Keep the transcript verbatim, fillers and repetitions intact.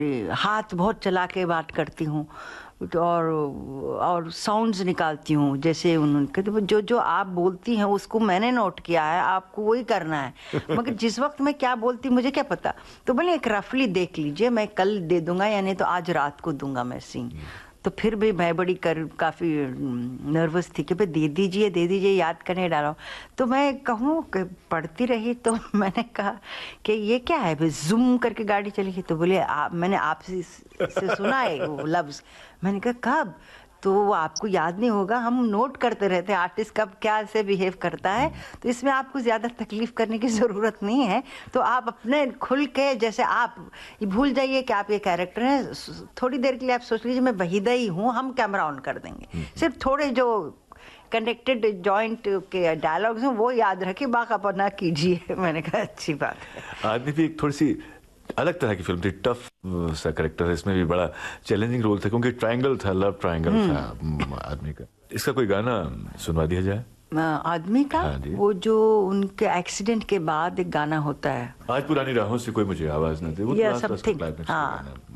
हाथ बहुत चला के बात करती हूँ और और साउंड्स निकालती हूँ, जैसे उन्होंने तो जो जो आप बोलती हैं उसको मैंने नोट किया है, आपको वही करना है, मगर जिस वक्त मैं क्या बोलती मुझे क्या पता। तो बोले एक रफली देख लीजिए, मैं कल दे दूंगा या नहीं तो आज रात को दूंगा मैं सीन। तो फिर भी मैं बड़ी कर काफ़ी नर्वस थी कि भाई दे दीजिए दे दीजिए, याद करने डाला हूँ। तो मैं कहूँ कि पढ़ती रही तो मैंने कहा कि ये क्या है, भाई जूम करके गाड़ी चली गई। तो बोले आप, मैंने आपसे से सुना है वो लफ्ज़। मैंने कहा कब? तो वो आपको याद नहीं होगा, हम नोट करते रहते हैं आर्टिस्ट कब क्या से बिहेव करता है, तो इसमें आपको ज़्यादा तकलीफ करने की ज़रूरत नहीं है। तो आप अपने खुल के, जैसे आप ये भूल जाइए कि आप ये कैरेक्टर हैं, थोड़ी देर के लिए आप सोच लीजिए मैं वहीदा ही हूँ, हम कैमरा ऑन कर देंगे, सिर्फ थोड़े जो कनेक्टेड जॉइंट के डायलॉग्स हैं वो याद रखिए, बाकापना कीजिए। मैंने कहा अच्छी बात है। आदमी भी एक थोड़ी सी अलग तरह की फिल्म थी, टफ सा करेक्टर है, इसमें भी बड़ा चैलेंजिंग रोल था क्योंकि ट्रायंगल था, लव ट्रायंगल था आदमी का। इसका कोई गाना सुनवा दिया जाए? आदमी का? हाँ वो जो उनके एक्सीडेंट के बाद एक गाना होता है, आज पुरानी राहों से कोई मुझे आवाज न दे, वो समथिंग, हाँ